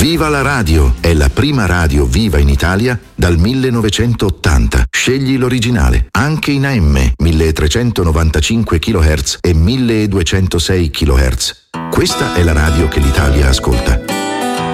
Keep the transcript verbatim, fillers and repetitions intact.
Viva la radio! È la prima radio viva in Italia dal millenovecentottanta. Scegli l'originale, anche in A M, milletrecentonovantacinque chilohertz e milleduecentosei chilohertz. Questa è la radio che l'Italia ascolta.